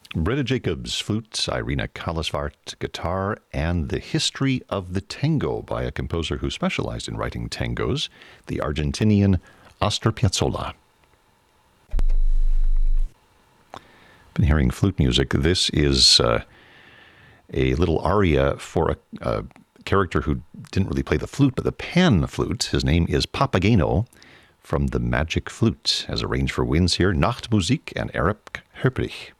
Britta Jacobs, flute, Irina Kallasvart, guitar, and The History of the Tango by a composer who specialized in writing tangos, the Argentinian Astor Piazzolla. Been hearing flute music. This is a little aria for a character who didn't really play the flute, but the pan flute. His name is Papageno from The Magic Flute, as arranged for winds here, Nachtmusik and Eric Höprich.